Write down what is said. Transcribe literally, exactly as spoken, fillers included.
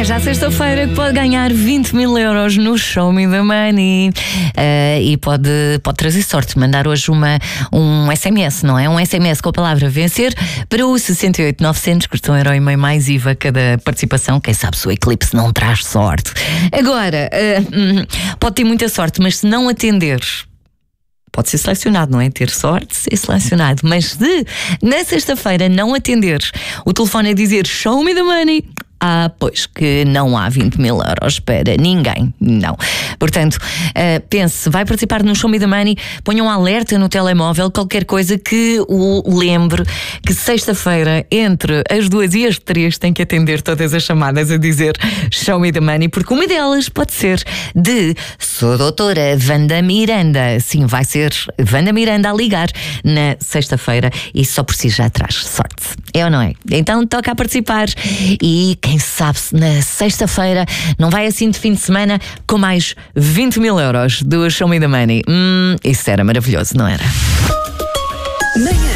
É já sexta-feira que pode ganhar vinte mil euros no Show Me the Money. Uh, e pode, pode trazer sorte, mandar hoje uma, um S M S, não é? Um S M S com a palavra vencer para o sessenta e oito novecentos, que custa um euro e meio mais I V A cada participação. Quem sabe se o eclipse não traz sorte. Agora, uh, pode ter muita sorte, mas se não atender, pode ser selecionado, não é? Ter sorte, ser selecionado. Mas se na sexta-feira não atenderes o telefone a dizer Show Me the Money, ah, pois que não há vinte mil euros para ninguém, não. Portanto, uh, pense, vai participar no Show Me the Money, ponha um alerta no telemóvel, qualquer coisa que o lembre que sexta-feira, entre as duas e as três, tem que atender todas as chamadas a dizer Show Me the Money, porque uma delas pode ser de Sou doutora Wanda Miranda. Sim, vai ser Wanda Miranda a ligar na sexta-feira e só por si já traz sorte. É ou não é? Então toca a participar e quem sabe se na sexta-feira não vai assim de fim de semana com mais vinte mil euros do Show Me the Money. Hum, isso era maravilhoso, não era? Manhã